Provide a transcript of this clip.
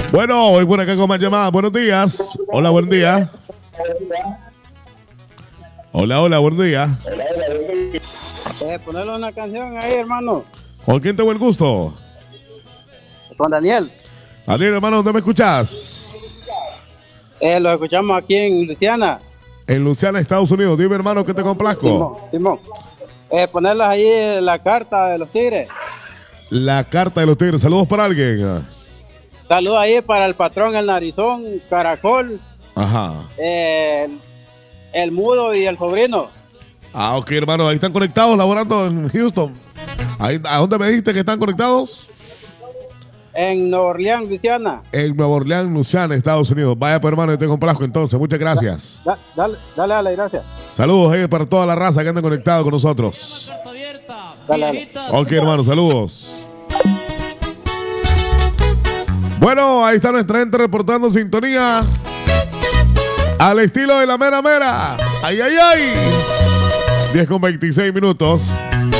Bueno, voy por acá con más llamadas. Buenos días. Hola, buen día. Hola, hola, buen día. Ponerle una canción ahí, hermano. ¿Con quién tengo el gusto? Con Daniel. Daniel, hermano, ¿dónde me escuchás? Lo escuchamos aquí en Luisiana. En Luisiana, Estados Unidos. Dime, hermano, que te complazco. Simón. Ponerlas ahí la carta de los Tigres. La carta de los Tigres. Saludos para alguien. Saludos ahí para el patrón, el narizón, Caracol, Ajá. el mudo y el sobrino. Ah, ok, hermano. Ahí están conectados, laborando en Houston. Ahí, ¿a dónde me dijiste que están conectados? En Nueva Orleans, Luisiana. En Nueva Orleans, Luisiana, Estados Unidos. Vaya, pues, hermano, yo te complazco entonces. Muchas gracias. Dale, gracias. Saludos para toda la raza que anda conectado con nosotros. Dale. Ok, hermano, saludos. Bueno, ahí está nuestra gente reportando sintonía al estilo de la mera mera. ¡Ay, ay, ay! 10 con 26 minutos.